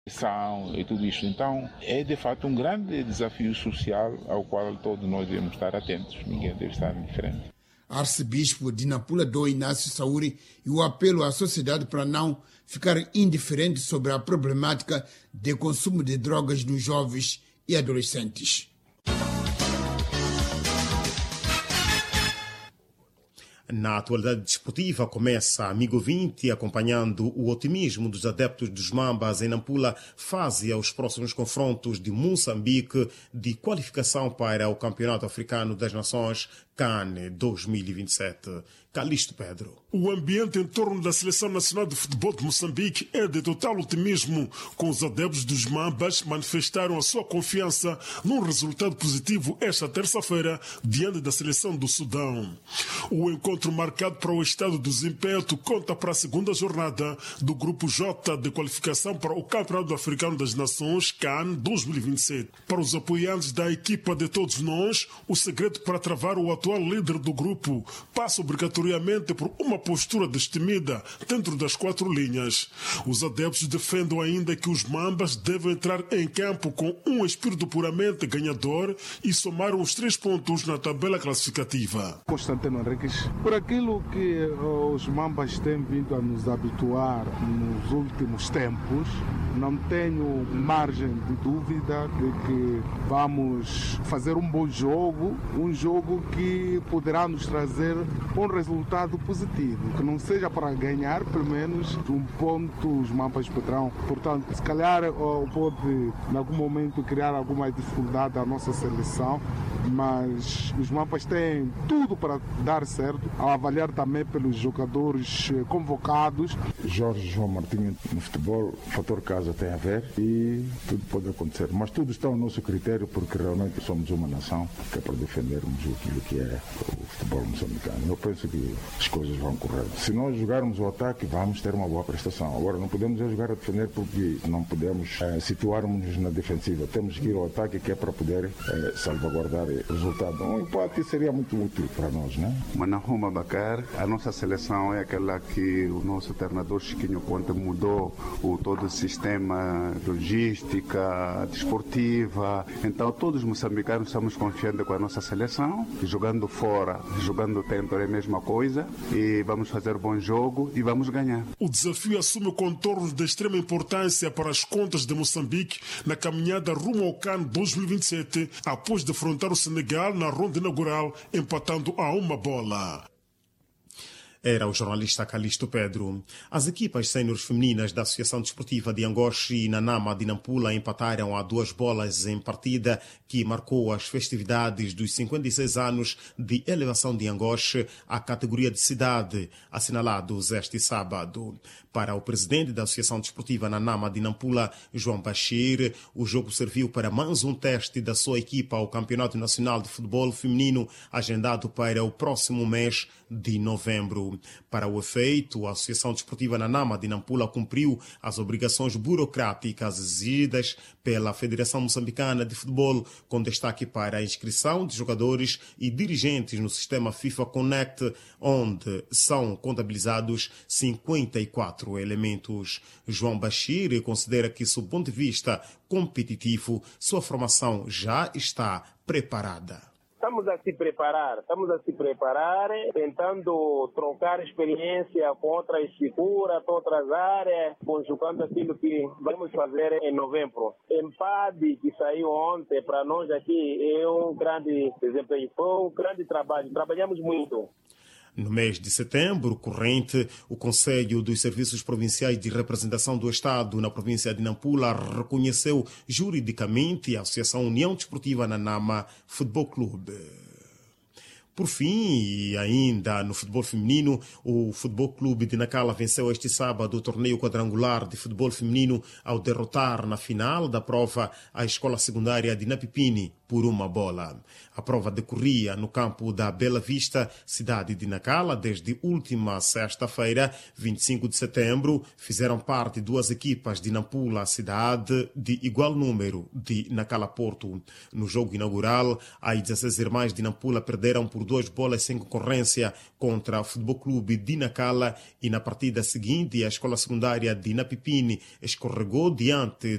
E tudo isso. Então, é de fato um grande desafio social ao qual todos nós devemos estar atentos. Ninguém deve estar indiferente. Arcebispo de Nampula, Dom Inácio Sauri, e o apelo à sociedade para não ficar indiferente sobre a problemática de consumo de drogas nos jovens e adolescentes. Na atualidade desportiva, começa Amigo 20, acompanhando o otimismo dos adeptos dos Mambas em Nampula, face aos próximos confrontos de Moçambique de qualificação para o Campeonato Africano das Nações CAN 2027. Calixto Pedro. O ambiente em torno da Seleção Nacional de Futebol de Moçambique é de total otimismo, com os adeptos dos Mambas manifestaram a sua confiança num resultado positivo esta terça-feira diante da Seleção do Sudão. O encontro marcado para o estado do Zimpeto conta para a segunda jornada do Grupo J de qualificação para o Campeonato Africano das Nações CAN 2027. Para os apoiantes da equipa de todos nós, o segredo para travar o atual líder do grupo passa obrigatoriamente por uma postura destemida dentro das quatro linhas. Os adeptos defendem ainda que os Mambas devem entrar em campo com um espírito puramente ganhador e somar os 3 pontos na tabela classificativa. Constantino Henriques, por aquilo que os Mambas têm vindo a nos habituar nos últimos tempos, não tenho margem de dúvida de que vamos fazer um bom jogo, um jogo que poderá nos trazer um resultado positivo, que não seja para ganhar, pelo menos um ponto os Mambas poderão. Portanto, se calhar pode em algum momento criar alguma dificuldade à nossa seleção, mas os Mambas têm tudo para dar certo, a avaliar também pelos jogadores convocados. Jorge João Martinho, no futebol, o fator casa tem a ver e tudo pode acontecer, mas tudo está ao nosso critério, porque realmente somos uma nação que é para defendermos aquilo que é o futebol moçambicano. Eu penso que as coisas vão correr. Se nós jogarmos o ataque, vamos ter uma boa prestação. Agora, não podemos jogar a defender porque não podemos situarmos-nos na defensiva. Temos que ir ao ataque, que é para poder salvaguardar o resultado. Um empate seria muito útil para nós, né? Manahuma Bacar, a nossa seleção é aquela que o nosso treinador Chiquinho Conte mudou todo o sistema, logística, desportiva. Então, todos os moçambicanos estamos confiantes com a nossa seleção, jogando fora, jogando dentro é a mesma coisa, e vamos fazer bom jogo e vamos ganhar. O desafio assume contornos de extrema importância para as contas de Moçambique na caminhada rumo ao CAN 2027, após defrontar o Senegal na ronda inaugural, empatando a uma bola. Era o jornalista Calixto Pedro. As equipas séniores femininas da Associação Desportiva de Angoche e Nanama de Nampula empataram a 2 bolas em partida que marcou as festividades dos 56 anos de elevação de Angoche à categoria de cidade, assinalados este sábado. Para o presidente da Associação Desportiva Nanama de Nampula, João Bashir, o jogo serviu para mais um teste da sua equipa ao Campeonato Nacional de Futebol Feminino, agendado para o próximo mês de novembro. Para o efeito, a Associação Desportiva Nanama de Nampula cumpriu as obrigações burocráticas exigidas pela Federação Moçambicana de Futebol, com destaque para a inscrição de jogadores e dirigentes no sistema FIFA Connect, onde são contabilizados 54 elementos. João Bashir considera que, sob o ponto de vista competitivo, sua formação já está preparada. Estamos a se preparar, tentando trocar experiência com outras figuras, com outras áreas, conjugando aquilo que vamos fazer em novembro. Empate que saiu ontem para nós aqui é um grande desempenho, foi um grande trabalho, trabalhamos muito. No mês de setembro corrente, o Conselho dos Serviços Provinciais de Representação do Estado na província de Nampula reconheceu juridicamente a Associação União Desportiva Nanama Futebol Clube. Por fim, e ainda no futebol feminino, o Futebol Clube de Nacala venceu este sábado o torneio quadrangular de futebol feminino ao derrotar na final da prova a escola secundária de Napipini por 1 bola. A prova decorria no campo da Bela Vista, cidade de Nacala, desde última sexta-feira, 25 de setembro. Fizeram parte 2 equipas de Nampula, cidade de igual número de Nacala Porto. No jogo inaugural, as 16 irmãs de Nampula perderam por 2 bolas sem concorrência contra o Futebol Clube de Nacala, e na partida seguinte a escola secundária de Napipini escorregou diante